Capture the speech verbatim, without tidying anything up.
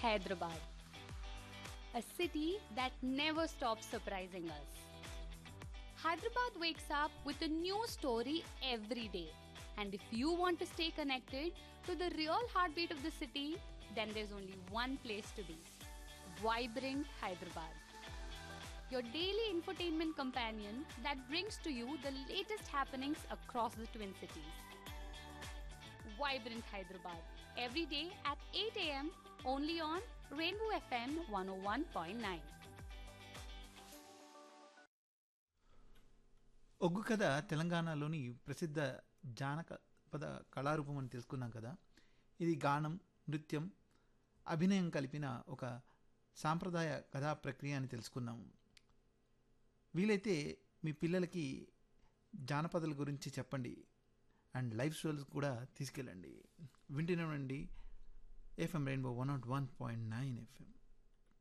Hyderabad, a city that never stops surprising us. Hyderabad wakes up with a new story every day. And if you want to stay connected to the real heartbeat of the city, then there's only one place to be: Vibrant Hyderabad, your daily infotainment companion that brings to you the latest happenings across the Twin Cities. Vibrant Hyderabad, every day at eight a m only on Rainbow F M one oh one point nine. ఒగ్గు కథ తెలంగాణలోని ప్రసిద్ధ జానపద కళారూపం అని తెలుసుకున్నాం కదా. ఇది గానం, నృత్యం, అభినయం కలిపిన ఒక సాంప్రదాయ కథా ప్రక్రియ అని తెలుసుకున్నాము. వీలైతే మీ పిల్లలకి జానపదాల గురించి చెప్పండి అండ్ లైవ్ షోస్ కూడా తీసుకెళ్ళండి. వింటూనే ఉండండి FM rainbow one not one point nine FM.